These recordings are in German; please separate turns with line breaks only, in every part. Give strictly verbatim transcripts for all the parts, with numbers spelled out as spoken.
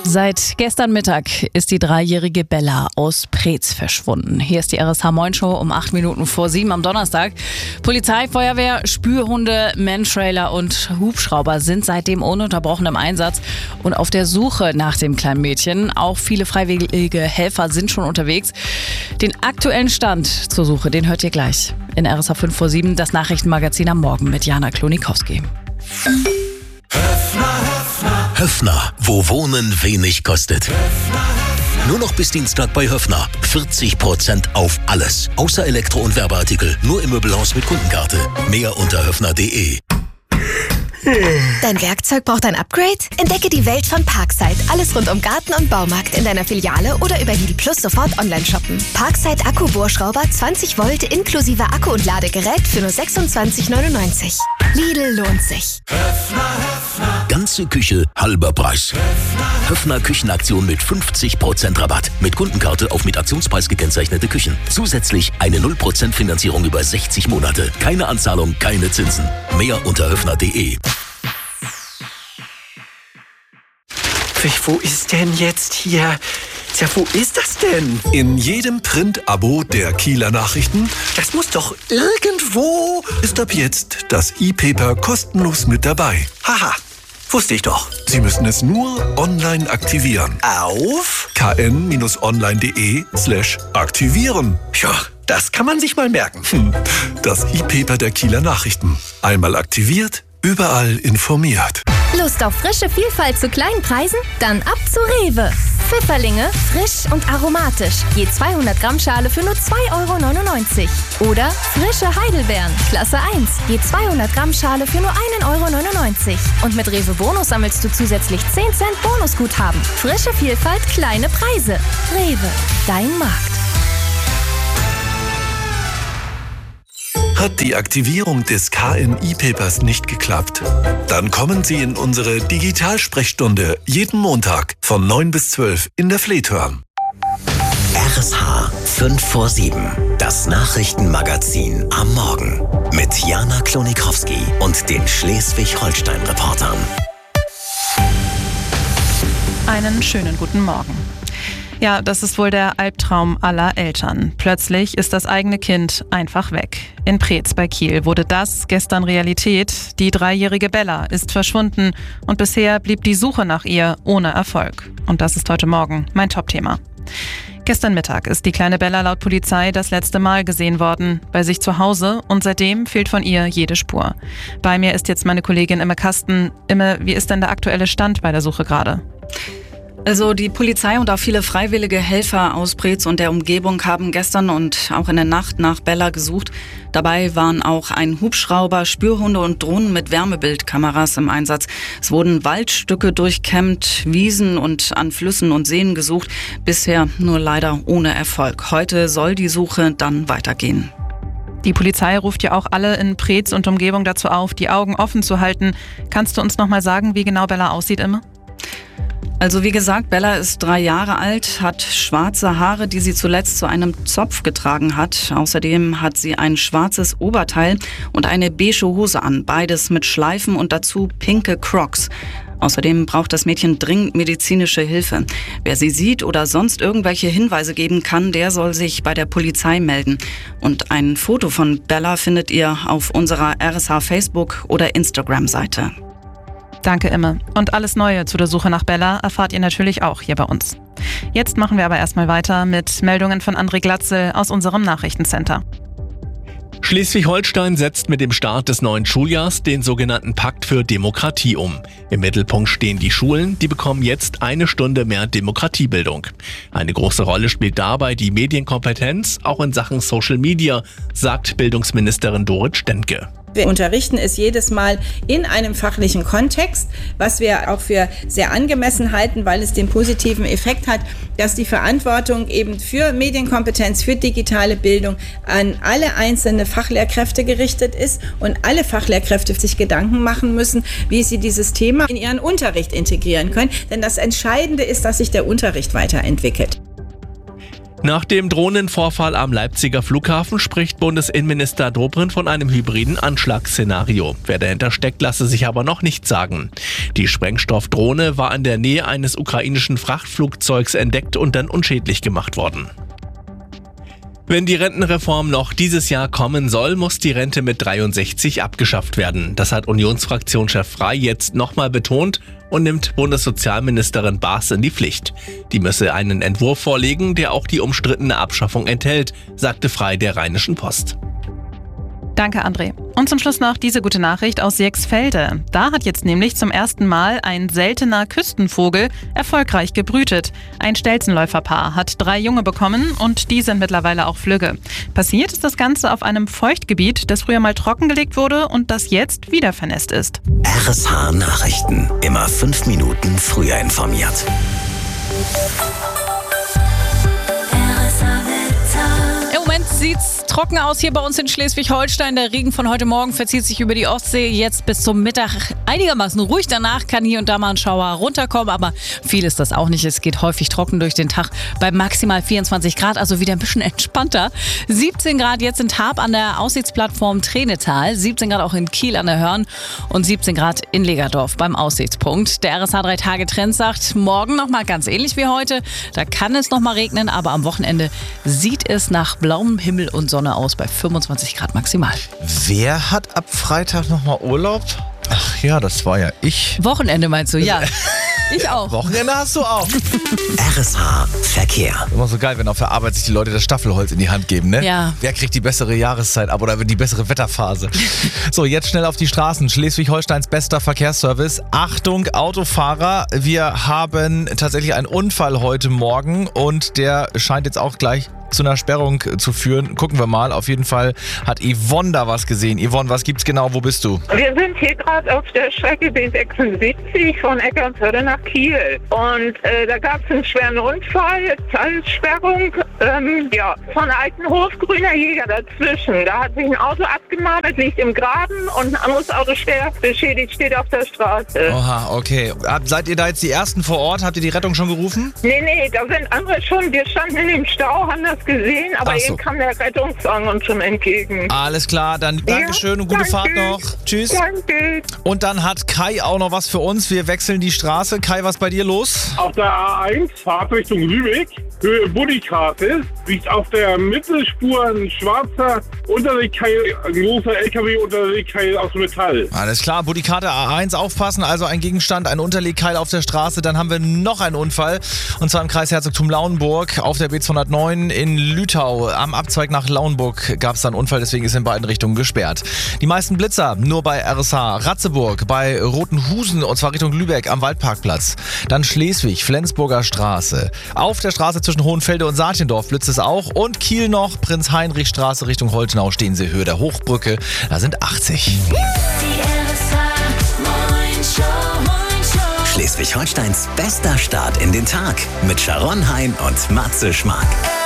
Seit gestern Mittag ist die dreijährige Bella aus Preetz verschwunden. Hier ist die R S H Moin Show um acht Minuten vor sieben am Donnerstag. Polizei, Feuerwehr, Spürhunde, Mantrailer und Hubschrauber sind seitdem ununterbrochen im Einsatz und auf der Suche nach dem kleinen Mädchen. Auch viele freiwillige Helfer sind schon unterwegs. Den aktuellen Stand zur Suche, den hört ihr gleich. In R S H fünf vor sieben, das Nachrichtenmagazin am Morgen mit Jana Klonikowski.
Höffner, wo Wohnen wenig kostet. Höffner, Höffner. Nur noch bis Dienstag bei Höffner. vierzig Prozent auf alles. Außer Elektro- und Werbeartikel. Nur im Möbelhaus mit Kundenkarte. Mehr unter höffner punkt de.
Dein Werkzeug braucht ein Upgrade? Entdecke die Welt von Parkside. Alles rund um Garten und Baumarkt in deiner Filiale oder über Lidl Plus sofort online shoppen. Parkside Akku-Bohrschrauber zwanzig Volt inklusive Akku und Ladegerät für nur sechsundzwanzig neunundneunzig. Lidl lohnt sich.
Ganze Küche, halber Preis. Höffner Küchenaktion mit fünfzig Prozent Rabatt. Mit Kundenkarte auf mit Aktionspreis gekennzeichnete Küchen. Zusätzlich eine null Prozent Finanzierung über sechzig Monate. Keine Anzahlung, keine Zinsen. Mehr unter höffner punkt de.
Wo ist denn jetzt hier? Tja, wo ist das denn?
In jedem Print-Abo der Kieler Nachrichten.
Das muss doch irgendwo...
Ist ab jetzt das E-Paper kostenlos mit dabei.
Haha, wusste ich doch.
Sie müssen es nur online aktivieren.
Auf?
kn-online.de slash aktivieren.
Ja, das kann man sich mal merken.
Hm, das E-Paper der Kieler Nachrichten. Einmal aktiviert, überall informiert.
Lust auf frische Vielfalt zu kleinen Preisen? Dann ab zu Rewe. Pfifferlinge, frisch und aromatisch. Je zweihundert Gramm Schale für nur zwei Euro neunundneunzig. Oder frische Heidelbeeren, Klasse eins. Je zweihundert Gramm Schale für nur ein Euro neunundneunzig. Und mit Rewe Bonus sammelst du zusätzlich zehn Cent Bonusguthaben. Frische Vielfalt, kleine Preise. Rewe, dein Markt.
Hat die Aktivierung des K N E-Papers nicht geklappt? Dann kommen Sie in unsere Digitalsprechstunde jeden Montag von neun bis zwölf in der Fleethörn.
R S H fünf vor sieben, das Nachrichtenmagazin am Morgen mit Jana Klonikowski und den Schleswig-Holstein-Reportern.
Einen schönen guten Morgen. Ja, das ist wohl der Albtraum aller Eltern. Plötzlich ist das eigene Kind einfach weg. In Preetz bei Kiel wurde das gestern Realität. Die dreijährige Bella ist verschwunden und bisher blieb die Suche nach ihr ohne Erfolg. Und das ist heute Morgen mein Topthema. Gestern Mittag ist die kleine Bella laut Polizei das letzte Mal gesehen worden, bei sich zu Hause, und seitdem fehlt von ihr jede Spur. Bei mir ist jetzt meine Kollegin Imme Kasten. Imme, wie ist denn der aktuelle Stand bei der Suche gerade?
Also die Polizei und auch viele freiwillige Helfer aus Preetz und der Umgebung haben gestern und auch in der Nacht nach Bella gesucht. Dabei waren auch ein Hubschrauber, Spürhunde und Drohnen mit Wärmebildkameras im Einsatz. Es wurden Waldstücke durchkämmt, Wiesen und an Flüssen und Seen gesucht. Bisher nur leider ohne Erfolg. Heute soll die Suche dann weitergehen.
Die Polizei ruft ja auch alle in Preetz und Umgebung dazu auf, die Augen offen zu halten. Kannst du uns noch mal sagen, wie genau Bella aussieht, Imme?
Also wie gesagt, Bella ist drei Jahre alt, hat schwarze Haare, die sie zuletzt zu einem Zopf getragen hat. Außerdem hat sie ein schwarzes Oberteil und eine beige Hose an, beides mit Schleifen und dazu pinke Crocs. Außerdem braucht das Mädchen dringend medizinische Hilfe. Wer sie sieht oder sonst irgendwelche Hinweise geben kann, der soll sich bei der Polizei melden. Und ein Foto von Bella findet ihr auf unserer R S H Facebook- oder Instagram-Seite.
Danke, Imme. Und alles Neue zu der Suche nach Bella erfahrt ihr natürlich auch hier bei uns. Jetzt machen wir aber erstmal weiter mit Meldungen von André Glatzel aus unserem Nachrichtencenter.
Schleswig-Holstein setzt mit dem Start des neuen Schuljahrs den sogenannten Pakt für Demokratie um. Im Mittelpunkt stehen die Schulen, die bekommen jetzt eine Stunde mehr Demokratiebildung. Eine große Rolle spielt dabei die Medienkompetenz, auch in Sachen Social Media, sagt Bildungsministerin Dorit Stendke.
Wir unterrichten es jedes Mal in einem fachlichen Kontext, was wir auch für sehr angemessen halten, weil es den positiven Effekt hat, dass die Verantwortung eben für Medienkompetenz, für digitale Bildung an alle einzelne Fachlehrkräfte gerichtet ist und alle Fachlehrkräfte sich Gedanken machen müssen, wie sie dieses Thema in ihren Unterricht integrieren können. Denn das Entscheidende ist, dass sich der Unterricht weiterentwickelt.
Nach dem Drohnenvorfall am Leipziger Flughafen spricht Bundesinnenminister Dobrindt von einem hybriden Anschlagsszenario. Wer dahinter steckt, lasse sich aber noch nicht sagen. Die Sprengstoffdrohne war in der Nähe eines ukrainischen Frachtflugzeugs entdeckt und dann unschädlich gemacht worden. Wenn die Rentenreform noch dieses Jahr kommen soll, muss die Rente mit dreiundsechzig abgeschafft werden. Das hat Unionsfraktionschef Frey jetzt nochmal betont und nimmt Bundessozialministerin Baas in die Pflicht. Die müsse einen Entwurf vorlegen, der auch die umstrittene Abschaffung enthält, sagte Frey der Rheinischen Post.
Danke, André. Und zum Schluss noch diese gute Nachricht aus Sechsfelde. Da hat jetzt nämlich zum ersten Mal ein seltener Küstenvogel erfolgreich gebrütet. Ein Stelzenläuferpaar hat drei Junge bekommen und die sind mittlerweile auch flügge. Passiert ist das Ganze auf einem Feuchtgebiet, das früher mal trockengelegt wurde und das jetzt wieder vernässt ist.
R S H Nachrichten. Immer fünf Minuten früher informiert.
Sieht's trocken aus hier bei uns in Schleswig-Holstein. Der Regen von heute Morgen verzieht sich über die Ostsee jetzt bis zum Mittag einigermaßen ruhig. Danach kann hier und da mal ein Schauer runterkommen, aber viel ist das auch nicht. Es geht häufig trocken durch den Tag bei maximal vierundzwanzig Grad, also wieder ein bisschen entspannter. siebzehn Grad jetzt in Tarp an der Aussichtsplattform Trenetal, siebzehn Grad auch in Kiel an der Hörn und siebzehn Grad in Legerdorf beim Aussichtspunkt. Der R S H drei Tage Trend sagt, morgen nochmal ganz ähnlich wie heute. Da kann es nochmal regnen, aber am Wochenende sieht es nach blauem Himmel und Sonne aus bei fünfundzwanzig Grad maximal.
Wer hat ab Freitag nochmal Urlaub? Ach ja, das war ja ich.
Wochenende meinst du? Ja. Ich auch.
Wochenende hast du auch.
R S H Verkehr.
Immer so geil, wenn auf der Arbeit sich die Leute das Staffelholz in die Hand geben, ne?
Ja.
Wer kriegt die bessere Jahreszeit ab oder die bessere Wetterphase? So, jetzt schnell auf die Straßen. Schleswig-Holsteins bester Verkehrsservice. Achtung, Autofahrer. Wir haben tatsächlich einen Unfall heute Morgen und der scheint jetzt auch gleich zu einer Sperrung zu führen. Gucken wir mal. Auf jeden Fall hat Yvonne da was gesehen. Yvonne, was gibt's genau? Wo bist du?
Wir sind hier gerade auf der Strecke B sechsundsiebzig von Eckernförde nach Kiel. Und äh, da gab es einen schweren Unfall, Teilsperrung, ähm, ja, von Altenhof, Grüner Jäger dazwischen. Da hat sich ein Auto abgemagert, liegt im Graben und ein anderes Auto schwer beschädigt, steht auf der Straße.
Oha, okay. Seid ihr da jetzt die Ersten vor Ort? Habt ihr die Rettung schon gerufen?
Nee, nee, da sind andere schon. Wir standen in dem Stau, haben das gesehen, aber
so.
eben kam der Rettungswagen uns schon entgegen.
Alles klar, dann Dankeschön ja, und gute
danke.
Fahrt noch. Tschüss.
Danke.
Und dann hat Kai auch noch was für uns. Wir wechseln die Straße. Kai, was bei dir los?
Auf der A eins, Fahrt Richtung Lübeck, Höhe Budikarte, liegt auf der Mittelspur ein schwarzer Unterlegkeil, ein großer L K W Unterlegkeil aus Metall.
Alles klar, Budikarte A eins, aufpassen, also ein Gegenstand, ein Unterlegkeil auf der Straße. Dann haben wir noch einen Unfall, und zwar im Kreis Herzogtum Lauenburg auf der B zweihundertneun in Lütau. Am Abzweig nach Lauenburg gab es da einen Unfall, deswegen ist in beiden Richtungen gesperrt. Die meisten Blitzer nur bei R S H. Ratzeburg, bei Rotenhusen, und zwar Richtung Lübeck am Waldparkplatz. Dann Schleswig, Flensburger Straße. Auf der Straße zwischen Hohenfelde und Sartendorf blitzt es auch. Und Kiel noch, Prinz-Heinrich-Straße Richtung Holtenau, stehen sie Höhe der Hochbrücke. Da sind achtzig.
Schleswig-Holsteins bester Start in den Tag mit Sharon Hein und Matze Schmark.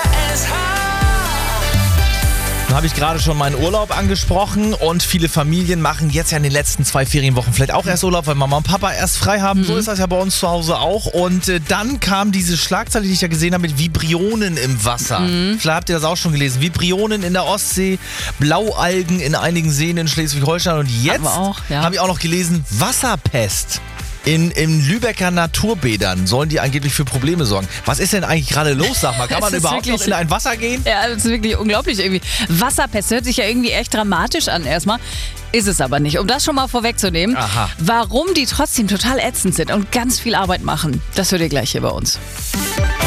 Nun habe ich gerade schon meinen Urlaub angesprochen und viele Familien machen jetzt ja in den letzten zwei Ferienwochen vielleicht auch erst Urlaub, weil Mama und Papa erst frei haben. Mhm. So ist das ja bei uns zu Hause auch. Und äh, dann kam diese Schlagzeile, die ich ja gesehen habe, mit Vibrionen im Wasser. Mhm. Vielleicht habt ihr das auch schon gelesen. Vibrionen in der Ostsee, Blaualgen in einigen Seen in Schleswig-Holstein. Und jetzt auch, ja. habe ich auch noch gelesen, Wasserpest. In, in Lübecker Naturbädern sollen die angeblich für Probleme sorgen. Was ist denn eigentlich gerade los, sag mal? Kann man überhaupt noch in ein Wasser gehen?
Ja, das ist wirklich unglaublich irgendwie. Wasserpest hört sich ja irgendwie echt dramatisch an erstmal. Ist es aber nicht. Um das schon mal vorwegzunehmen, Aha. warum die trotzdem total ätzend sind und ganz viel Arbeit machen, das hört ihr gleich hier bei uns.